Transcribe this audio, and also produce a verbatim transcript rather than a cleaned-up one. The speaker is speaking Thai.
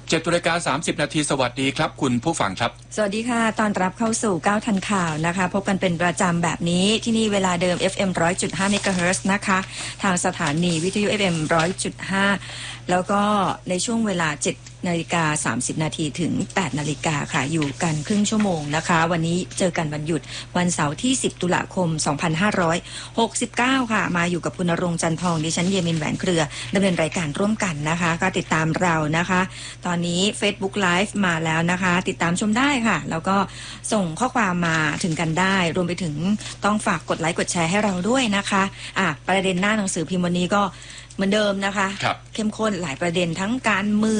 เจ็ดนาฬิกาสามสิบนาทีสวัสดีครับคุณผู้ฟังครับสวัสดีค่ะตอนรับเข้าสู่เก้าทันข่าวนะคะพบกันเป็นประจำแบบนี้ที่นี่เวลาเดิม เอฟ เอ็ม หนึ่งร้อยจุดห้า เมกะเฮิรตซ์นะคะทางสถานีวิทยุ เอฟ เอ็ม หนึ่งร้อยจุดห้า แล้วก็ในช่วงเวลาเจ็ดนาฬิกาสามสิบนาทีถึงแปดนาฬิกาค่ะอยู่กันครึ่งชั่วโมงนะคะวันนี้เจอกันวันหยุดวันเสาร์ที่สิบตุลาคมสองพันห้าร้อยหกสิบเก้าค่ะมาอยู่กับคุณณรงค์จันทองดิฉันเยมินแหวนเครือดำเนินรายการร่วมกันนะคะก็ติดตามเรานะคะตอนนี้ Facebook Live มาแล้วนะคะติดตามชมได้ค่ะแล้วก็ส่งข้อความมาถึงกันได้รวมไปถึงต้องฝากกดไลค์กดแชร์ให้เราด้วยนะคะอ่ะประเด็นหน้าหนังสือพิมพ์วันนี้ก็เหมือนเดิมนะคะเข้มข้นหลายประเด็นทั้งการเมือง